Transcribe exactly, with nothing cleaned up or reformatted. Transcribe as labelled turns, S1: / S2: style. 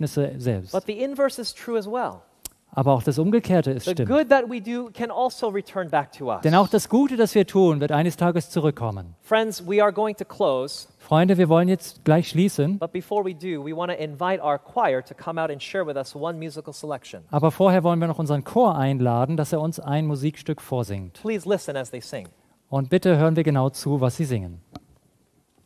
S1: Ergebnisse selbst.
S2: But the inverse is true as well.
S1: Aber auch das Umgekehrte ist
S2: The
S1: stimmt.
S2: good that we do can also return back to us.
S1: Denn auch das Gute, das wir tun, wird eines Tages zurückkommen.
S2: Friends, we are going to close,
S1: Freunde, wir wollen jetzt gleich schließen.
S2: but before we do, we want to invite our choir to come out and share with us one musical selection.
S1: Aber vorher wollen wir noch unseren Chor einladen, dass er uns ein Musikstück vorsingt.
S2: Please listen as they sing.
S1: Und bitte hören wir genau zu, was sie singen.